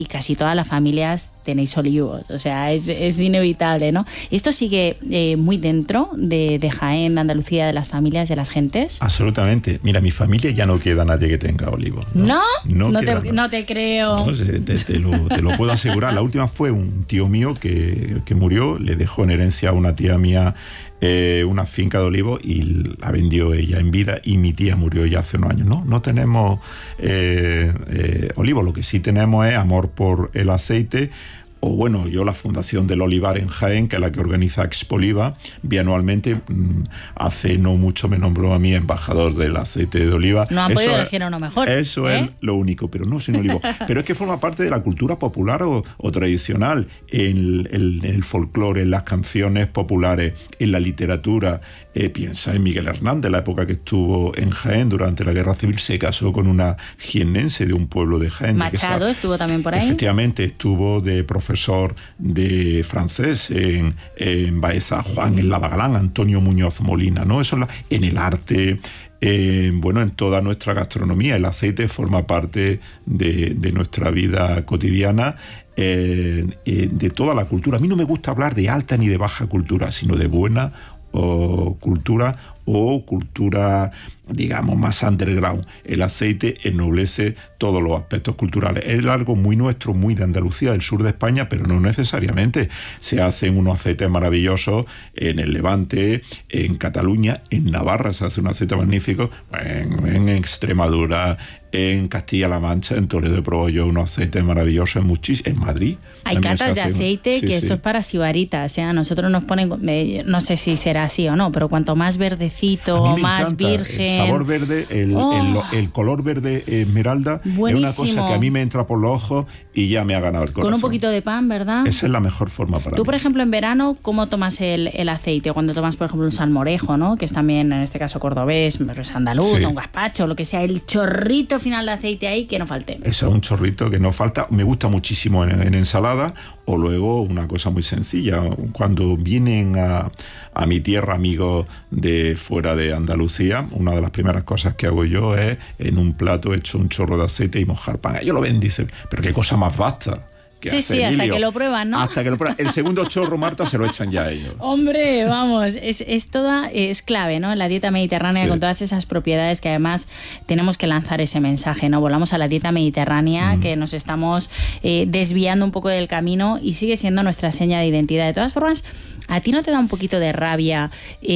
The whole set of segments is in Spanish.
y casi todas las familias tenéis olivos, o sea, es inevitable, ¿no? ¿Esto sigue muy dentro de Jaén, de Andalucía, de las familias, de las gentes? Absolutamente. Mira, mi familia ya no queda nadie que tenga olivos. ¿No? No te creo. No, te lo puedo asegurar. La última fue un tío mío que murió, le dejó en herencia a una tía mía una finca de olivos y la vendió ella en vida, y mi tía murió ya hace unos años. No tenemos olivos, lo que sí tenemos es amor por el aceite. O bueno, yo la Fundación del Olivar en Jaén, que es la que organiza Expoliva bianualmente, hace no mucho me nombró a mí embajador del aceite de oliva. No han podido elegir uno mejor. Eso es lo único, pero no sin olivo. Pero es que forma parte de la cultura popular o tradicional, en el folclore, en las canciones populares, en la literatura. Piensa en Miguel Hernández, la época que estuvo en Jaén durante la Guerra Civil, se casó con una jiennense de un pueblo de Jaén. Machado estuvo también por ahí. Efectivamente, estuvo de profesor de francés en Baeza, Juan en Lavagalán, Antonio Muñoz Molina, ¿no? Eso en el arte, en toda nuestra gastronomía. El aceite forma parte de nuestra vida cotidiana, de toda la cultura. A mí no me gusta hablar de alta ni de baja cultura, sino de buena cultura, digamos, más underground. El aceite ennoblece todos los aspectos culturales. Es algo muy nuestro, muy de Andalucía, del sur de España, pero no necesariamente. Se hacen unos aceites maravillosos en el Levante, en Cataluña, en Navarra se hace un aceite magnífico, en Extremadura, en Castilla-La Mancha, en Toledo he probado yo unos aceites maravillosos, en Madrid. Hay catas de aceite que esto es para sibaritas, a nosotros nos ponen, no sé si será así o no, pero cuanto más verdecito, más virgen. El sabor verde, el color verde esmeralda, buenísimo. Es una cosa que a mí me entra por los ojos y ya me ha ganado el corazón. Con un poquito de pan, ¿verdad? Esa es la mejor forma para mí. Tú, por ejemplo, en verano, ¿cómo tomas el aceite? Cuando tomas, por ejemplo, un salmorejo, ¿no? Que es también, en este caso, cordobés, pero es andaluz, un gazpacho, lo que sea, el chorrito final de aceite ahí, que no falte. Eso es un chorrito que no falta. Me gusta muchísimo en ensalada, o luego una cosa muy sencilla. Cuando vienen a mi tierra amigos de fuera de Andalucía, una de las primeras cosas que hago yo es en un plato hecho un chorro de aceite y mojar pan. Ellos lo ven, dicen, pero qué cosa más vasta. Sí, hasta que lo prueban, ¿no? Hasta que lo prueban. El segundo chorro, Marta, se lo echan ya ellos. Hombre, vamos, es clave, ¿no? En la dieta mediterránea, con todas esas propiedades que además tenemos que lanzar ese mensaje, ¿no? Volvamos a la dieta mediterránea, que nos estamos desviando un poco del camino y sigue siendo nuestra seña de identidad. De todas formas, ¿a ti no te da un poquito de rabia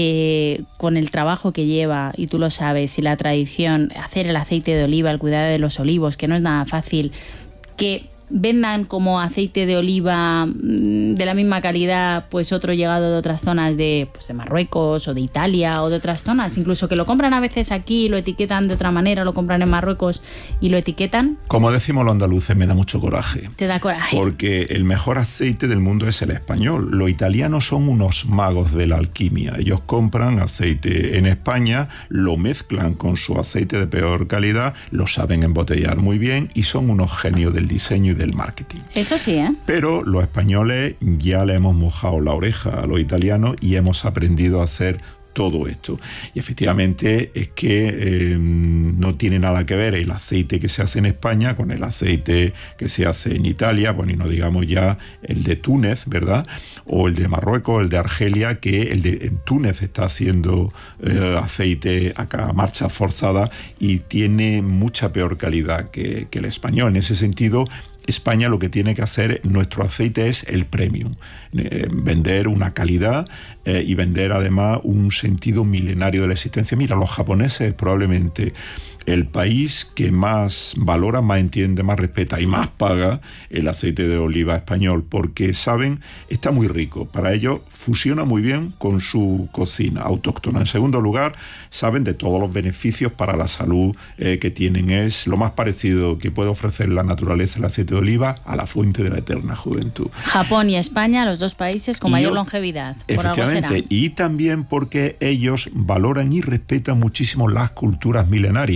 con el trabajo que lleva, y tú lo sabes, y la tradición, hacer el aceite de oliva, el cuidado de los olivos, que no es nada fácil, que vendan como aceite de oliva de la misma calidad pues otro llegado de otras zonas de Marruecos o de Italia o de otras zonas, incluso que lo compran a veces aquí y lo etiquetan de otra manera, lo compran en Marruecos y lo etiquetan? Como decimos los andaluces, me da mucho coraje. ¿Te da coraje? Porque el mejor aceite del mundo es el español. Los italianos son unos magos de la alquimia. Ellos compran aceite en España, lo mezclan con su aceite de peor calidad, lo saben embotellar muy bien y son unos genios del diseño del marketing. Eso sí, ¿eh? Pero los españoles ya le hemos mojado la oreja a los italianos y hemos aprendido a hacer todo esto. Y efectivamente es que no tiene nada que ver el aceite que se hace en España con el aceite que se hace en Italia, bueno, y no digamos ya el de Túnez, ¿verdad? O el de Marruecos, el de Argelia, que en Túnez está haciendo aceite a marcha forzada y tiene mucha peor calidad que el español. En ese sentido, España lo que tiene que hacer, nuestro aceite, es el premium, vender una calidad y vender además un sentido milenario de la existencia. Mira, los japoneses probablemente el país que más valora, más entiende, más respeta y más paga el aceite de oliva español, porque saben, está muy rico. Para ellos fusiona muy bien con su cocina autóctona. En segundo lugar, saben de todos los beneficios para la salud que tienen. Es lo más parecido que puede ofrecer la naturaleza el aceite de oliva a la fuente de la eterna juventud. Japón y España, los dos países con mayor longevidad. Efectivamente, y también porque ellos valoran y respetan muchísimo las culturas milenarias.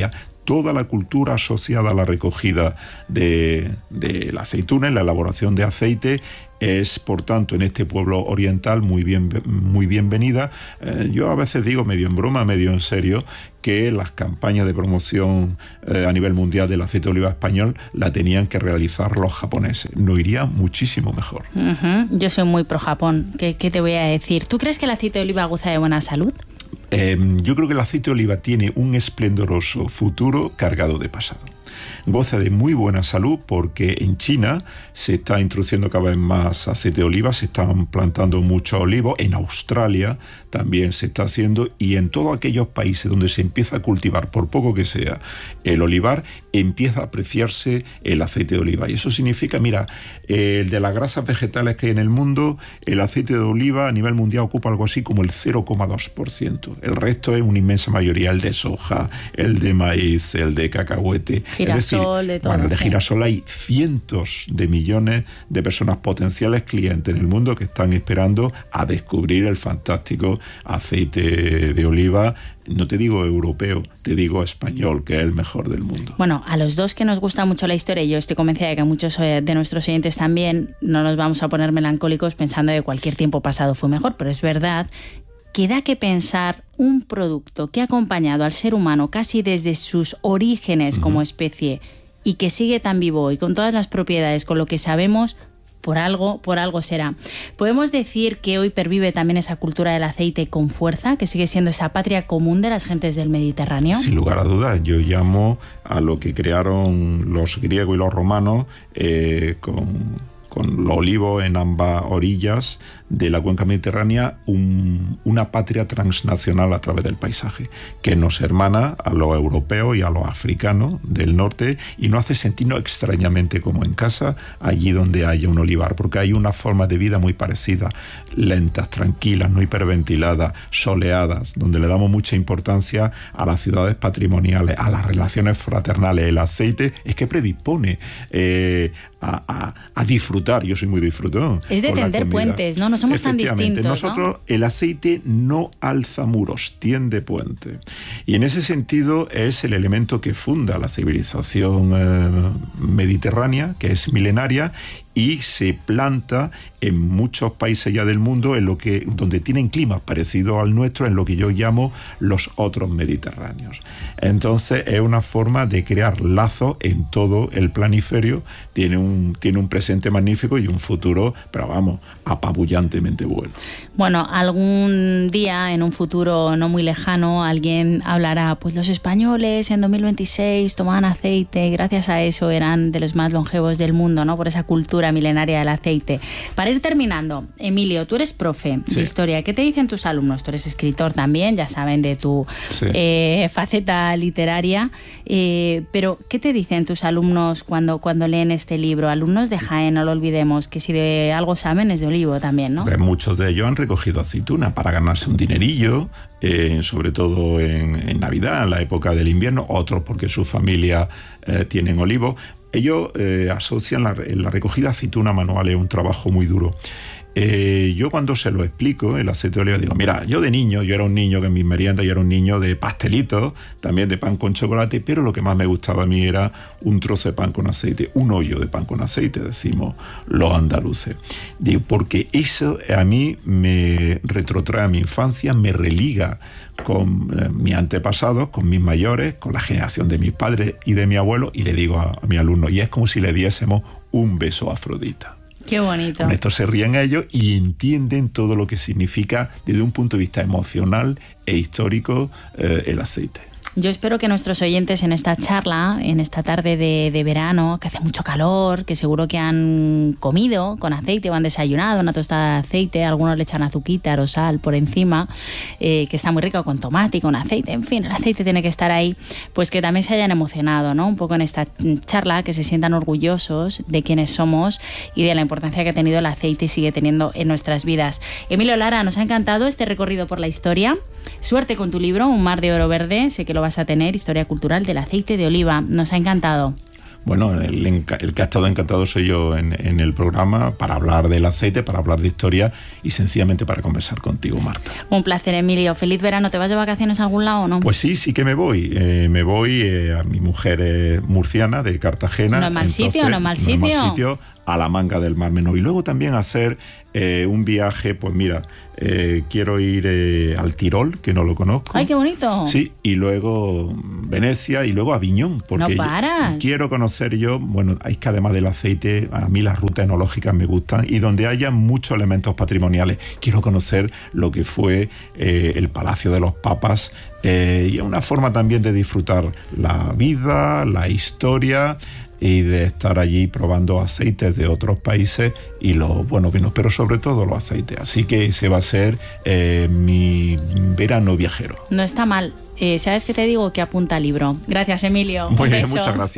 toda la cultura asociada a la recogida de la aceituna, en la elaboración de aceite, es, por tanto, en este pueblo oriental muy bienvenida. Yo a veces digo, medio en broma, medio en serio, que las campañas de promoción a nivel mundial del aceite de oliva español la tenían que realizar los japoneses. Nos iría muchísimo mejor. Yo soy muy pro Japón. ¿Qué te voy a decir? ¿Tú crees que el aceite de oliva goza de buena salud? Yo creo que el aceite de oliva tiene un esplendoroso futuro cargado de pasado. Goza de muy buena salud porque en China se está introduciendo cada vez más aceite de oliva, se están plantando muchos olivos, en Australia también se está haciendo, y en todos aquellos países donde se empieza a cultivar, por poco que sea, el olivar, empieza a apreciarse el aceite de oliva. Y eso significa, mira, el de las grasas vegetales que hay en el mundo, el aceite de oliva a nivel mundial ocupa algo así como el 0,2%. El resto es una inmensa mayoría, el de soja, el de maíz, el de cacahuete. Girasol, de todo. Bueno, el de girasol hay cientos de millones de personas potenciales clientes en el mundo que están esperando a descubrir el fantástico aceite de oliva, no te digo europeo, te digo español, que es el mejor del mundo. Bueno, a los dos que nos gusta mucho la historia, y yo estoy convencida de que a muchos de nuestros oyentes también, no nos vamos a poner melancólicos pensando que cualquier tiempo pasado fue mejor, pero es verdad que da que pensar un producto que ha acompañado al ser humano casi desde sus orígenes como especie y que sigue tan vivo y con todas las propiedades, con lo que sabemos, por algo será. ¿Podemos decir que hoy pervive también esa cultura del aceite con fuerza, que sigue siendo esa patria común de las gentes del Mediterráneo? Sin lugar a dudas, yo llamo a lo que crearon los griegos y los romanos con los olivos en ambas orillas de la cuenca mediterránea, una patria transnacional a través del paisaje, que nos hermana a los europeos y a los africanos del norte y nos hace sentirnos extrañamente como en casa, allí donde haya un olivar, porque hay una forma de vida muy parecida, lentas, tranquilas, no hiperventiladas, soleadas, donde le damos mucha importancia a las ciudades patrimoniales, a las relaciones fraternales. El aceite es que predispone a disfrutar. Yo soy muy disfrutón. Es de tender puentes, ¿no? No somos tan distintos, nosotros, ¿no? El aceite no alza muros, tiende puente. Y en ese sentido es el elemento que funda la civilización mediterránea, que es milenaria, y se planta en muchos países ya del mundo donde tienen climas parecidos al nuestro, en lo que yo llamo los otros mediterráneos. Entonces es una forma de crear lazos en todo el planiferio, tiene un presente magnífico y un futuro, pero vamos, apabullantemente bueno. Bueno, algún día, en un futuro no muy lejano, alguien hablará, pues los españoles en 2026 tomaban aceite y gracias a eso eran de los más longevos del mundo, ¿no? Por esa cultura milenaria del aceite. Para ir terminando, Emilio, tú eres profe de historia. ¿Qué te dicen tus alumnos? Tú eres escritor también, ya saben de tu faceta literaria, pero ¿qué te dicen tus alumnos cuando leen este libro? Alumnos de Jaén, no lo olvidemos, que si de algo saben es de olivo también, ¿no? Pues muchos de ellos han recogido aceituna para ganarse un dinerillo, sobre todo en Navidad, en la época del invierno, otros porque su familia tienen olivos. Ellos asocian la recogida de aceituna manual, es un trabajo muy duro. Yo cuando se lo explico, el aceite de oliva, digo, mira, yo era un niño que en mis meriendas yo era un niño de pastelitos, también de pan con chocolate, pero lo que más me gustaba a mí era un trozo de pan con aceite, un hoyo de pan con aceite, decimos los andaluces. Digo, porque eso a mí me retrotrae a mi infancia, me religa con mis antepasados, con mis mayores, con la generación de mis padres y de mi abuelo, y le digo a mi alumno, y es como si le diésemos un beso a Afrodita. Qué bonito. Con esto se ríen ellos y entienden todo lo que significa desde un punto de vista emocional e histórico el aceite. Yo espero que nuestros oyentes en esta charla, en esta tarde de verano, que hace mucho calor, que seguro que han comido con aceite o han desayunado una tostada de aceite, algunos le echan azuquita o sal por encima, que está muy rico con tomate y con aceite, en fin, el aceite tiene que estar ahí, pues que también se hayan emocionado, ¿no? Un poco en esta charla, que se sientan orgullosos de quiénes somos y de la importancia que ha tenido el aceite y sigue teniendo en nuestras vidas. Emilio Lara, nos ha encantado este recorrido por la historia. Suerte con tu libro, Un mar de oro verde, sé que lo vas a tener, Historia cultural del aceite de oliva. Nos ha encantado. bueno, el que ha estado encantado soy yo en el programa para hablar del aceite, para hablar de historia y sencillamente para conversar contigo, Marta. Un placer, Emilio. Feliz verano. ¿Te vas de vacaciones a algún lado o no? Pues sí que me voy. Me voy, a mi mujer es murciana, de Cartagena. No es mal sitio, no es mal sitio. A la Manga del Mar Menor. Y luego también hacer un viaje, pues mira, quiero ir al Tirol, que no lo conozco. ¡Ay, qué bonito! Sí, y luego Venecia y luego Aviñón, porque no paras. Quiero conocer yo, bueno, es que además del aceite, a mí las rutas enológicas me gustan y donde haya muchos elementos patrimoniales. Quiero conocer lo que fue el Palacio de los Papas y es una forma también de disfrutar la vida, la historia y de estar allí probando aceites de otros países y los buenos vinos, pero sobre todo los aceites. Así que ese va a ser mi verano viajero. No está mal. ¿Sabes qué te digo? Que apunta libro. Gracias, Emilio. Muy bien, muchas gracias.